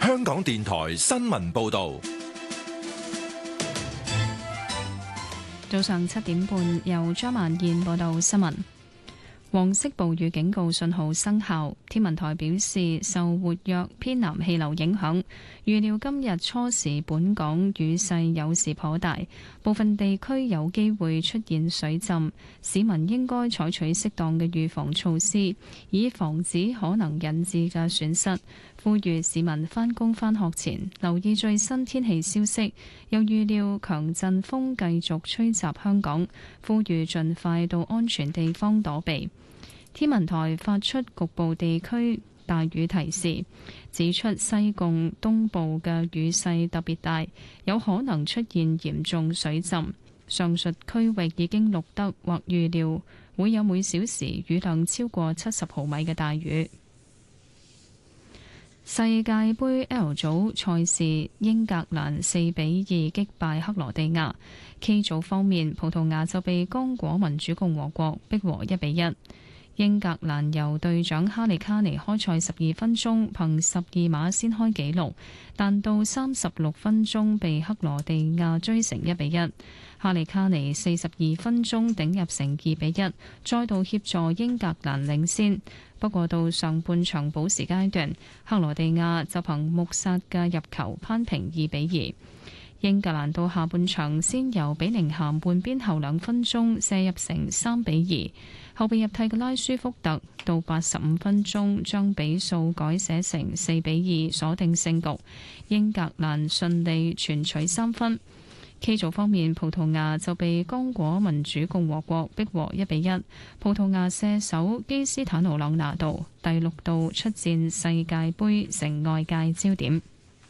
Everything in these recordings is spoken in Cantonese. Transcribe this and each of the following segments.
香港電台新聞報道。 早上7點半，由張曼燕報道新聞。黃色暴雨警告信號生效，天文台表示受活躍偏南氣流影響，預料今日初時本港雨勢有時頗大，部分地區有機會出現水浸，市民應該採取適當嘅預防措施，以防止可能引致嘅損失。呼籲市民返工返學前留意最新天氣消息，又預料強陣風繼續吹襲香港，呼籲盡快到安全地方躲避。天文台發出局部地區大雨提示，指出西貢東部嘅雨勢特別大，有可能出現嚴重水浸。上述區域已經錄得或預料會有每小時雨量超過70毫米嘅大雨。世界盃 L 組賽事，英格蘭4-2擊敗克羅地亞。K 組方面，葡萄牙就被剛果民主共和國逼和1-1。英格蘭由隊長哈利卡尼開賽12分鐘憑12碼先開紀錄，但到36分鐘被克羅地亞追成1-1。哈利卡尼42分鐘頂入成2-1，再度協助英格蘭領先。不過到上半場補時階段，克羅地亞就憑穆薩嘅入球攀平2-2。英格蘭到下半場先由比寧咸換邊後2分鐘射入成3-2，後備入替嘅拉舒福特到85分鐘將比數改寫成4-2，鎖定勝局。英格蘭順利全取3分。K 組方面，葡萄牙就被剛果民主共和國逼和1-1。葡萄牙射手基斯坦奴朗拿度第6度出戰世界盃，成外界焦點。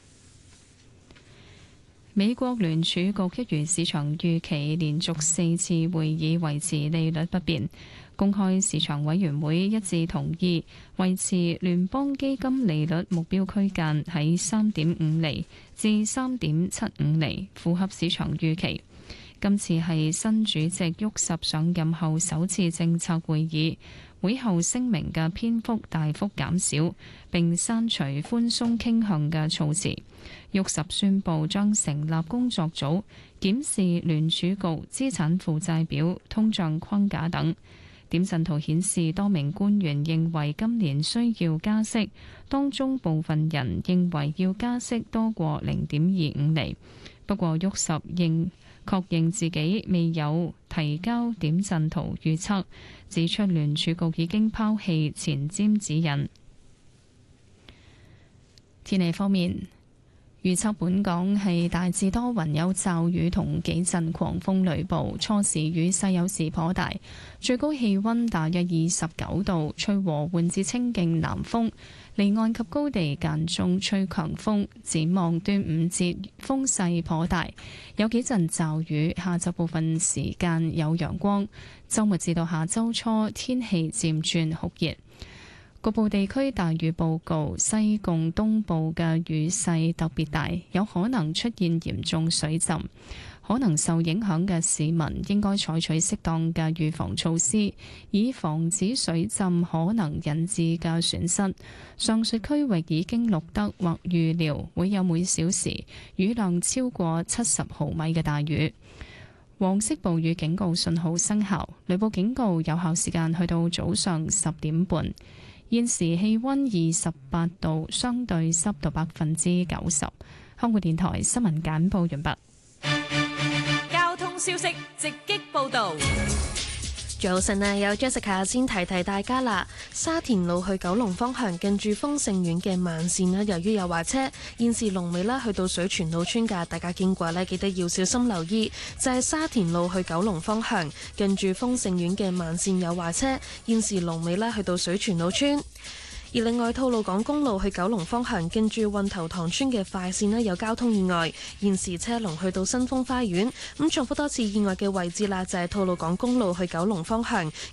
美國聯儲局一如市場預期，連續4次會議維持利率不變。公開市場委員會一致同意維持聯邦基金利率目標區間喺3.5厘至3.75厘，符合市場預期。今次係新主席沃什上任後首次政策會議，會後聲明嘅篇幅大幅減少，並刪除寬鬆傾向嘅措辭。沃什宣布將成立工作組，檢視聯儲局資產負債表、通脹框架等。點陣圖顯示，多名官員認為今年需要加息，當中部分人認為要加息多過0.25厘。不過沃什確認自己未有提交點陣圖預測，指出聯儲局已經拋棄前瞻指引。天氣方面，預測本港係大致多雲，有驟雨同幾陣狂風雷暴，初時雨勢有時頗大，最高氣溫大約29度，吹和緩至清勁南風，離岸及高地間中吹強風。展望端午節風勢頗大，有幾陣驟雨，下晝部分時間有陽光，週末至到下週初天氣漸轉酷熱。局部地區大雨報告，西貢東部嘅雨勢特別大，有可能出現嚴重水浸。可能受影響嘅市民應該採取適當嘅預防措施，以防止水浸可能引致嘅損失。上述區域已經錄得或預料會有每小時雨量超過70毫米嘅大雨。黃色暴雨警告信號生效，雷暴警告有效時間去到早上10點半。現時氣溫28度，相對濕度90%。香港電台新聞簡報完畢。 交通消息直擊報道。 早晨啊，有 Jessica 先提大家啦。沙田路去九龍方向近住豐盛苑嘅慢線啦，由於有壞車，現時龍尾啦去到水泉澳村㗎，大家經過呢記得要小心留意。就係沙田路去九龍方向近住豐盛苑嘅慢線有壞車，現時龍尾啦去到水泉澳村。而另外，吐露港公路去九龍方向近住運頭塘村嘅快線呢有交通意外，現時車龍去到新豐花園。咁重複多次意外嘅位置啦，就係吐露港公路去九龍方向